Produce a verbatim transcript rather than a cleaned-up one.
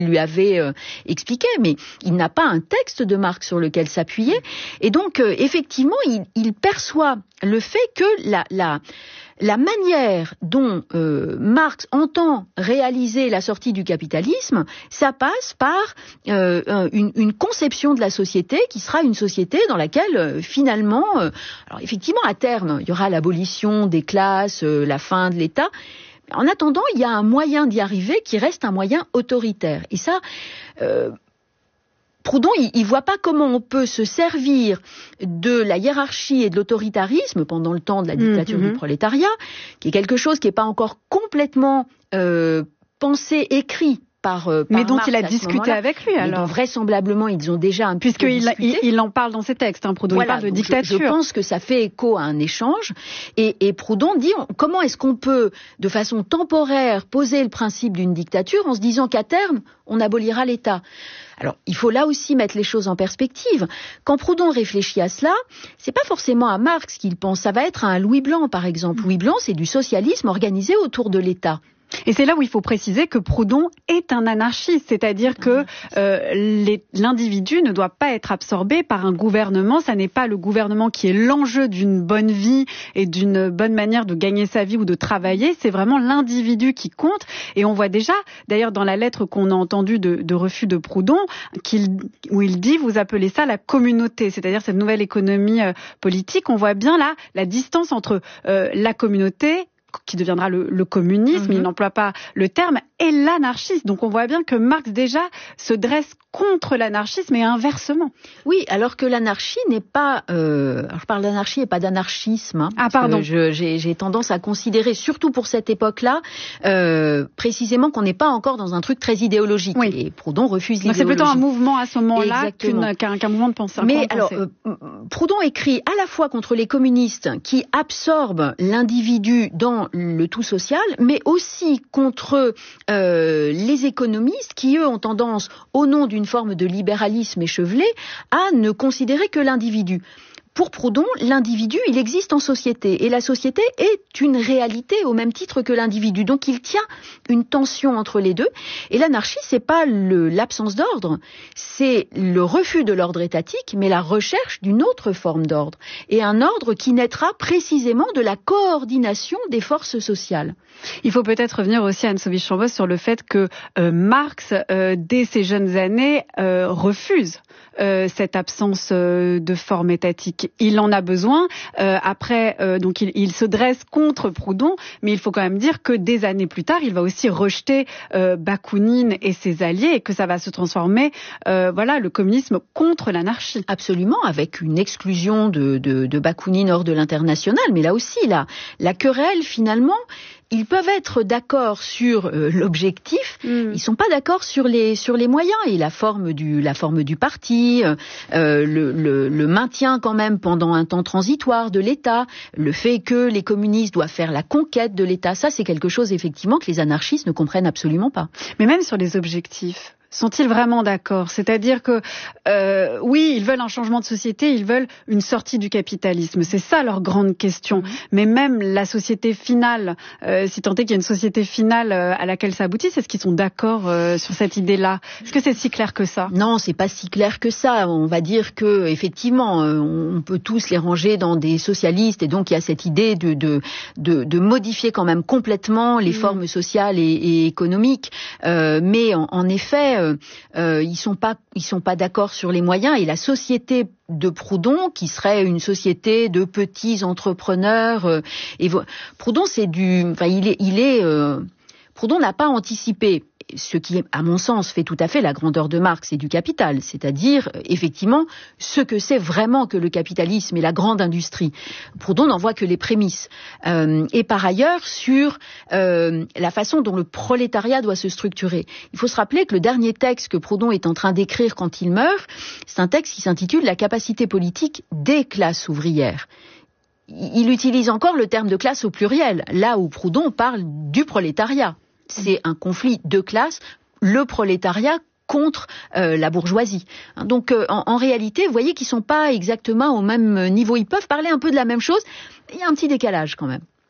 lui avait euh, expliqué, mais il n'a pas un texte de Marx sur lequel s'appuyer. Et donc, euh, effectivement, il, il perçoit le fait que la, la, la manière dont euh, Marx entend réaliser la sortie du capitalisme, ça passe par euh, une, une conception de la société qui sera une société dans laquelle, euh, finalement, euh, alors effectivement, à terme, il y aura l'abolition des classes, euh, la fin de l'État. En attendant, il y a un moyen d'y arriver qui reste un moyen autoritaire. Et ça, euh, Proudhon, il ne voit pas comment on peut se servir de la hiérarchie et de l'autoritarisme pendant le temps de la dictature mmh, mmh. du prolétariat, qui est quelque chose qui n'est pas encore complètement euh, pensé, écrit, Par, par mais dont Marx il a discuté avec lui, alors. Vraisemblablement, ils ont déjà un petit peu discuté. Puisqu'il il, il en parle dans ses textes, hein, Proudhon, voilà, il parle de dictature. Je, je pense que ça fait écho à un échange. Et, et Proudhon dit, on, comment est-ce qu'on peut, de façon temporaire, poser le principe d'une dictature en se disant qu'à terme, on abolira l'État. Alors, il faut là aussi mettre les choses en perspective. Quand Proudhon réfléchit à cela, c'est pas forcément à Marx qu'il pense. Ça va être à un Louis Blanc, par exemple. Louis Blanc, c'est du socialisme organisé autour de l'État. Et c'est là où il faut préciser que Proudhon est un anarchiste, c'est-à-dire que euh, les, l'individu ne doit pas être absorbé par un gouvernement. Ça n'est pas le gouvernement qui est l'enjeu d'une bonne vie et d'une bonne manière de gagner sa vie ou de travailler. C'est vraiment l'individu qui compte. Et on voit déjà, d'ailleurs dans la lettre qu'on a entendue de, de refus de Proudhon, qu'il, où il dit, vous appelez ça la communauté, c'est-à-dire cette nouvelle économie euh, politique. On voit bien là la distance entre euh, la communauté, qui deviendra le, le communisme, mmh. il n'emploie pas le terme, et l'anarchisme. Donc on voit bien que Marx déjà se dresse contre l'anarchisme et inversement. Oui, alors que l'anarchie n'est pas... Euh, je parle d'anarchie et pas d'anarchisme. Hein, ah pardon. Je, j'ai, j'ai tendance à considérer, surtout pour cette époque-là, euh, précisément qu'on n'est pas encore dans un truc très idéologique. Oui. Et Proudhon refuse Donc l'idéologie. C'est plutôt un mouvement à ce moment-là qu'une, qu'un, qu'un mouvement de pensée. Mais alors, euh, Proudhon écrit à la fois contre les communistes qui absorbent l'individu dans le tout social, mais aussi contre euh, les économistes qui, eux, ont tendance, au nom d'une forme de libéralisme échevelé, à ne considérer que l'individu. Pour Proudhon, l'individu, il existe en société, et la société est une réalité au même titre que l'individu. Donc il tient une tension entre les deux, et l'anarchie, c'est pas le, l'absence d'ordre, c'est le refus de l'ordre étatique, mais la recherche d'une autre forme d'ordre, et un ordre qui naîtra précisément de la coordination des forces sociales. Il faut peut-être revenir aussi, Anne Sophie-Chambosse, sur le fait que euh, Marx, euh, dès ses jeunes années, euh, refuse euh, cette absence euh, de forme étatique. Il en a besoin. Euh, après, euh, donc il, il se dresse contre Proudhon, mais il faut quand même dire que des années plus tard, il va aussi rejeter euh, Bakounine et ses alliés, et que ça va se transformer, euh, voilà, le communisme contre l'anarchie. Absolument, avec une exclusion de, de, de Bakounine hors de l'international. Mais là aussi, la, la querelle, finalement, ils peuvent être d'accord sur euh, l'objectif, mmh. ils sont pas d'accord sur les sur les moyens et la forme du la forme du parti, euh, le, le, le maintien quand même pendant un temps transitoire de l'État, le fait que les communistes doivent faire la conquête de l'État, ça c'est quelque chose effectivement que les anarchistes ne comprennent absolument pas. Mais même sur les objectifs, sont-ils vraiment d'accord ? C'est-à-dire que, euh, oui, ils veulent un changement de société, ils veulent une sortie du capitalisme. C'est ça leur grande question. Mmh. Mais même la société finale, euh, si tant est qu'il y a une société finale euh, à laquelle ça aboutit, est-ce qu'ils sont d'accord euh, sur cette idée-là ? Est-ce que c'est si clair que ça ? Non, c'est pas si clair que ça. On va dire que, effectivement, euh, on peut tous les ranger dans des socialistes, et donc il y a cette idée de de de, de modifier quand même complètement les mmh. formes sociales et, et économiques. Euh, mais en, en effet, Euh, euh, ils sont pas, ils sont pas d'accord sur les moyens, et la société de Proudhon, qui serait une société de petits entrepreneurs, euh, et Proudhon, c'est du, enfin, il est, il est, euh, Proudhon n'a pas anticipé ce qui, à mon sens, fait tout à fait la grandeur de Marx et du Capital, c'est-à-dire, effectivement, ce que c'est vraiment que le capitalisme et la grande industrie. Proudhon n'en voit que les prémices. Euh, et par ailleurs, sur euh, la façon dont le prolétariat doit se structurer. Il faut se rappeler que le dernier texte que Proudhon est en train d'écrire quand il meurt, c'est un texte qui s'intitule « La capacité politique des classes ouvrières ». Il utilise encore le terme de classe au pluriel, là où Proudhon parle du prolétariat. C'est un conflit de classes, le prolétariat contre euh, la bourgeoisie. Donc euh, en, en réalité, vous voyez qu'ils ne sont pas exactement au même niveau. Ils peuvent parler un peu de la même chose, il y a un petit décalage quand même.